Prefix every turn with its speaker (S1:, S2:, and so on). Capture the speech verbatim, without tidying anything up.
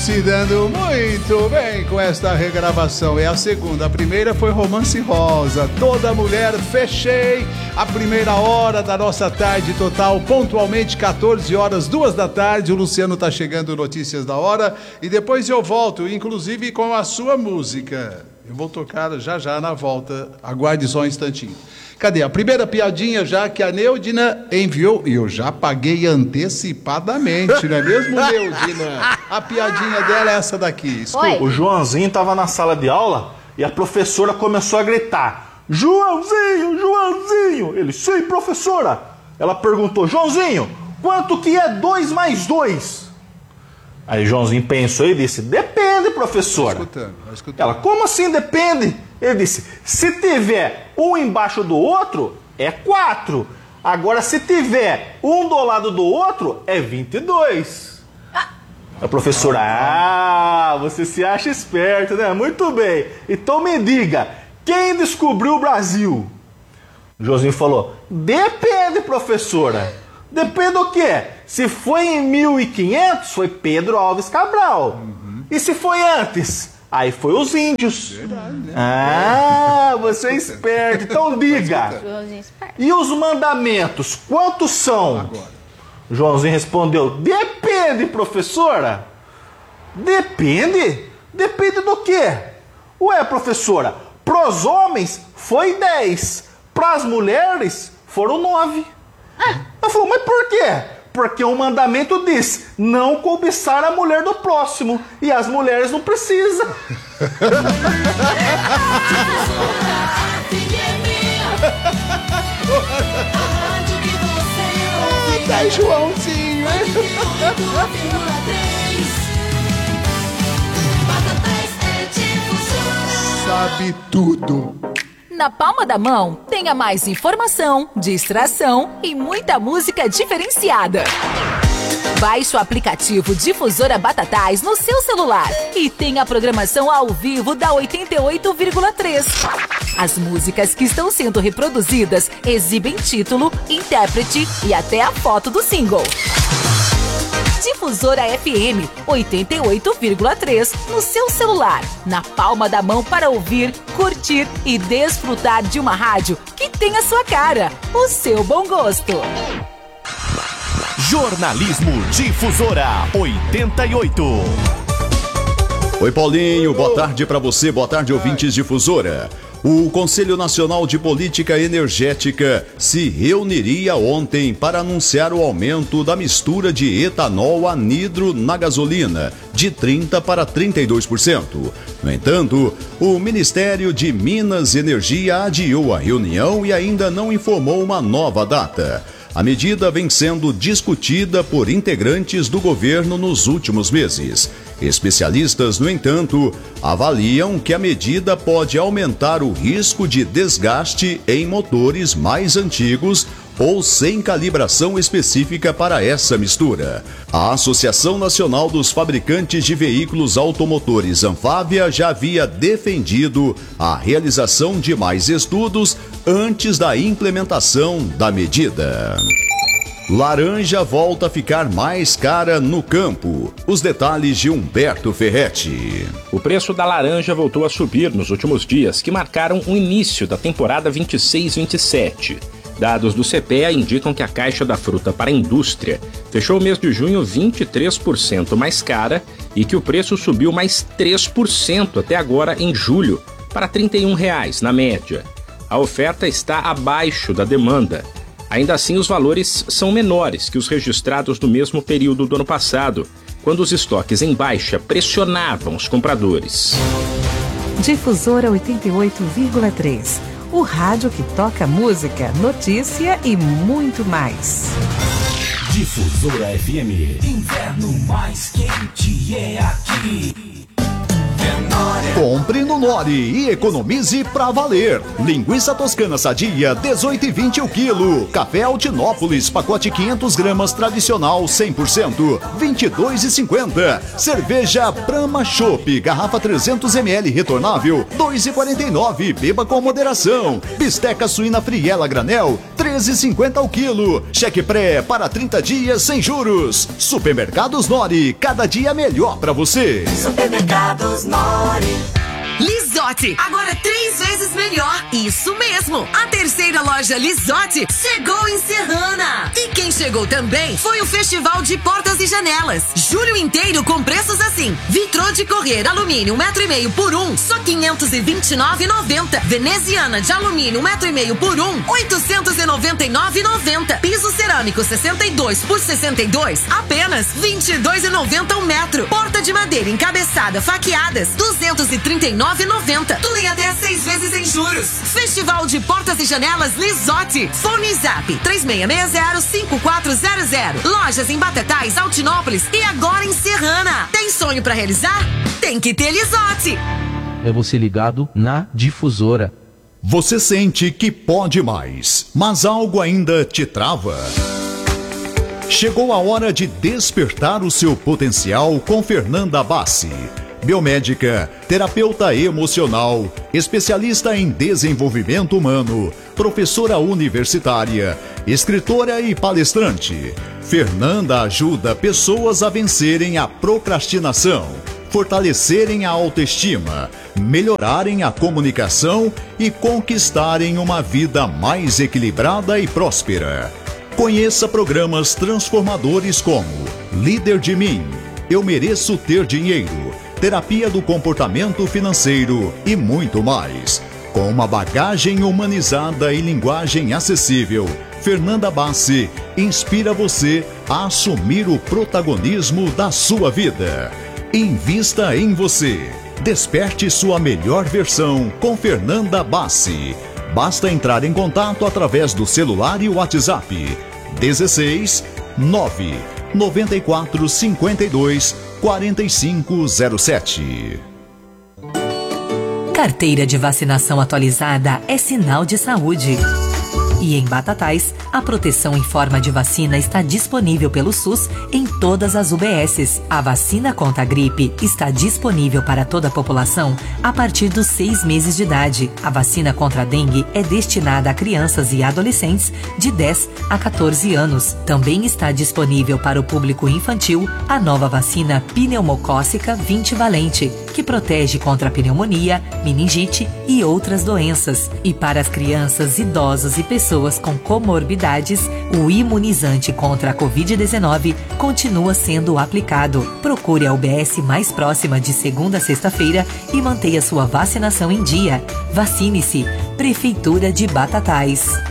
S1: Se dando muito bem com esta regravação. É a segunda. A primeira foi Romance Rosa. Toda mulher, fechei a primeira hora da nossa tarde total, pontualmente quatorze horas, duas da tarde. O Luciano tá chegando, notícias da hora. E depois eu volto, inclusive com a sua música. Eu vou tocar já já na volta. Aguarde só um instantinho. Cadê? A primeira piadinha já que a Neudina enviou, e eu já paguei antecipadamente, não é mesmo, Neudina? A piadinha dela é essa daqui.
S2: Oi. O Joãozinho estava na sala de aula e a professora começou a gritar: Joãozinho, Joãozinho! Ele, sim, professora! Ela perguntou: Joãozinho, quanto que é dois mais dois? Aí Joãozinho pensou e disse: depende, professora. Vai escutando, vai escutando. Ela, como assim depende? Ele disse: se tiver um embaixo do outro, é quatro. Agora, se tiver um do lado do outro, é vinte e dois. Ah. A professora, ah, você se acha esperto, né? Muito bem. Então me diga, quem descobriu o Brasil? O Joãozinho falou: depende, professora. Depende do quê? Se foi em mil e quinhentos, foi Pedro Álvares Cabral. Uhum. E se foi antes? Aí foi os índios. Verdade, né? Ah, você é esperto. Então diga. E os mandamentos, quantos são? Agora. O Joãozinho respondeu: depende, professora. Depende? Depende do quê? Ué, professora, pros homens foi dez. Pras mulheres foram nove. Ah. Ela falou: mas por quê? Porque o mandamento diz: não cobiçar a mulher do próximo. E as mulheres não precisam.
S1: Tá, Joãozinho. Sabe tudo.
S3: Na palma da mão, tenha mais informação, distração e muita música diferenciada. Baixe o aplicativo Difusora Batatais no seu celular e tenha a programação ao vivo da oitenta e oito vírgula três. As músicas que estão sendo reproduzidas exibem título, intérprete e até a foto do single. Difusora F M oitenta e oito vírgula três no seu celular, na palma da mão para ouvir, curtir e desfrutar de uma rádio que tem a sua cara, o seu bom gosto.
S4: Jornalismo Difusora oitenta e oito.
S5: Oi, Paulinho, boa tarde para você, boa tarde, ouvintes Difusora. O Conselho Nacional de Política Energética se reuniria ontem para anunciar o aumento da mistura de etanol anidro na gasolina, de trinta por cento para trinta e dois por cento. No entanto, o Ministério de Minas e Energia adiou a reunião e ainda não informou uma nova data. A medida vem sendo discutida por integrantes do governo nos últimos meses. Especialistas, no entanto, avaliam que a medida pode aumentar o risco de desgaste em motores mais antigos ou sem calibração específica para essa mistura. A Associação Nacional dos Fabricantes de Veículos Automotores, Anfávia, já havia defendido a realização de mais estudos antes da implementação da medida. Laranja volta a ficar mais cara no campo. Os detalhes de Humberto Ferretti.
S6: O preço da laranja voltou a subir nos últimos dias, que marcaram o início da temporada vinte e seis vinte e sete. Dados do C P E A indicam que a caixa da fruta para a indústria fechou o mês de junho vinte e três por cento mais cara e que o preço subiu mais três por cento até agora em julho, para trinta e um reais na média. A oferta está abaixo da demanda. Ainda assim, os valores são menores que os registrados no mesmo período do ano passado, quando os estoques em baixa pressionavam os compradores.
S7: Difusora oitenta e oito vírgula três. O rádio que toca música, notícia e muito mais.
S4: Difusora F M. Inverno mais quente é aqui.
S5: Compre no Nori e economize pra valer. Linguiça toscana sadia, dezoito e vinte o quilo. Café Altinópolis, pacote quinhentas gramas tradicional cem por cento, vinte e dois e cinquenta. Cerveja Brahma Chopp, garrafa trezentos mililitros retornável, dois e quarenta e nove. Beba com moderação. Bisteca suína friela granel, treze e cinquenta o quilo. Cheque pré para trinta dias sem juros. Supermercados Nori, cada dia melhor pra você.
S8: Supermercados Nori.
S9: Lisotti, agora três vezes melhor. Isso mesmo. A terceira loja Lisotti chegou em Serrana. E quem chegou também foi o Festival de Portas e Janelas. Julho inteiro com preços assim. Vitrô de correr alumínio um metro e meio por um, só quinhentos e vinte e nove reais e noventa centavos. Veneziana de alumínio um metro e meio por um, oitocentos e noventa e nove reais e noventa centavos. Piso cerâmico sessenta e dois por sessenta e dois, apenas vinte e dois reais e noventa centavos um metro. Porta de madeira encabeçada faqueadas, duzentos e trinta e nove reais e noventa centavos. Tudo em até seis vezes em juros. Festival de Portas e Janelas Lisotti. Fone Zap três seis seis zero cinco quatro zero zero. Lojas em Batatais, Altinópolis e agora em Serrana. Tem sonho pra realizar? Tem que ter Lisotti.
S10: É você ligado na Difusora.
S5: Você sente que pode mais, mas algo ainda te trava? Chegou a hora de despertar o seu potencial com Fernanda Bassi. Biomédica, terapeuta emocional, especialista em desenvolvimento humano, professora universitária, escritora e palestrante. Fernanda ajuda pessoas a vencerem a procrastinação, fortalecerem a autoestima, melhorarem a comunicação e conquistarem uma vida mais equilibrada e próspera. Conheça programas transformadores como Líder de Mim, Eu Mereço Ter Dinheiro, Terapia do Comportamento Financeiro e muito mais. Com uma bagagem humanizada e linguagem acessível, Fernanda Bassi inspira você a assumir o protagonismo da sua vida. Invista em você. Desperte sua melhor versão com Fernanda Bassi. Basta entrar em contato através do celular e WhatsApp dezesseis nove noventa e quatro cinquenta e dois quarenta e cinco zero sete.
S3: Carteira de vacinação atualizada é sinal de saúde. E em Batatais, a proteção em forma de vacina está disponível pelo SUS em todas as U B Ss. A vacina contra a gripe está disponível para toda a população a partir dos seis meses de idade. A vacina contra a dengue é destinada a crianças e adolescentes de dez a quatorze anos. Também está disponível para o público infantil a nova vacina pneumocócica vinte valente, que protege contra a pneumonia, meningite e outras doenças. E para as crianças, idosos e pessoas com comorbidades, o imunizante contra a covid dezenove continua sendo aplicado. Procure a U B S mais próxima de segunda a sexta-feira e mantenha sua vacinação em dia. Vacine-se. Prefeitura de Batatais.